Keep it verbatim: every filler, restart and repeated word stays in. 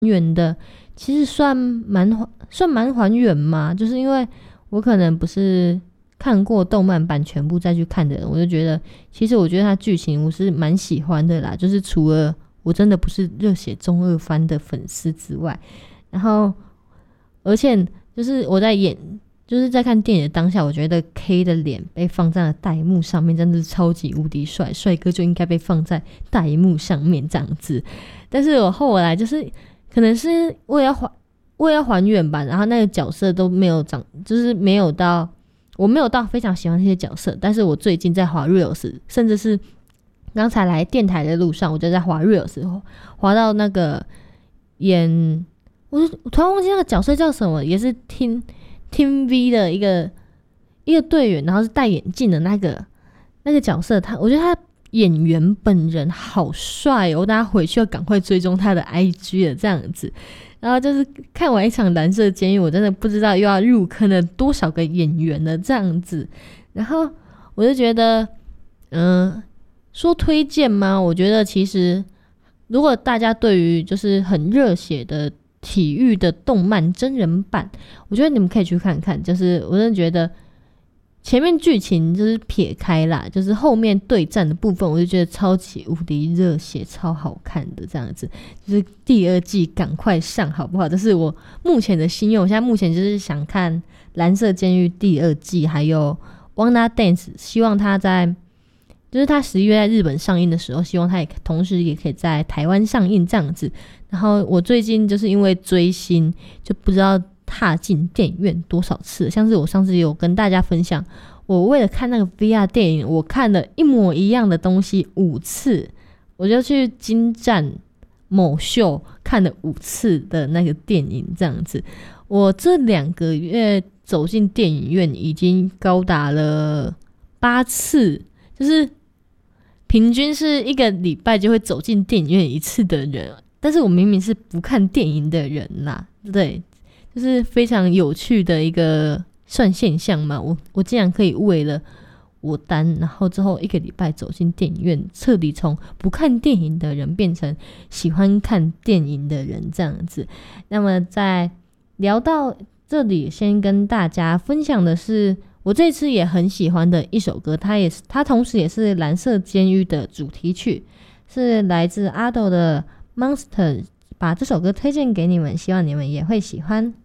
原的，其实算蛮算蛮还原嘛，就是因为我可能不是看过动漫版全部再去看的人，我就觉得其实我觉得它剧情我是蛮喜欢的啦，就是除了我真的不是热血中二番的粉丝之外，然后而且就是我在演就是在看电影的当下，我觉得 K 的脸被放在了大荧幕上面真的是超级无敌帅，帅哥就应该被放在大荧幕上面这样子。但是我后来就是可能是为了还为了还原吧，然后那个角色都没有长，就是没有到我没有到非常喜欢这些角色，但是我最近在滑 Reels， 甚至是刚才来电台的路上，我就在滑 Reels， 滑到那个演我我突然忘记那个角色叫什么，也是听Team V 的一个一个队员，然后是戴眼镜的那个那个角色，他我觉得他演员本人好帅哦，我等下回去要赶快追踪他的 I G 了这样子。然后就是看完一场蓝色监狱，我真的不知道又要入坑了多少个演员了这样子。然后我就觉得嗯、呃，说推荐吗？我觉得其实如果大家对于就是很热血的体育的动漫真人版，我觉得你们可以去看看，就是我真的觉得前面剧情就是撇开啦，就是后面对战的部分我就觉得超级无敌热血超好看的这样子，就是第二季赶快上好不好，这是我目前的心愿。我现在目前就是想看蓝色监狱第二季还有 Wanna Dance， 希望他在就是他十一月在日本上映的时候，希望他也同时也可以在台湾上映这样子。然后我最近就是因为追星就不知道踏进电影院多少次，像是我上次有跟大家分享，我为了看那个 V R 电影，我看了一模一样的东西五次，我就去金站某秀看了五次的那个电影这样子。我这两个月走进电影院已经高达了八次，就是平均是一个礼拜就会走进电影院一次的人，但是我明明是不看电影的人啦，对，就是非常有趣的一个算现象嘛。我我竟然可以为了我单，然后之后一个礼拜走进电影院，彻底从不看电影的人变成喜欢看电影的人这样子。那么在聊到这里，先跟大家分享的是我这次也很喜欢的一首歌，它也是它同时也是蓝色监狱的主题曲，是来自 Ado 的 Monster， 把这首歌推荐给你们，希望你们也会喜欢。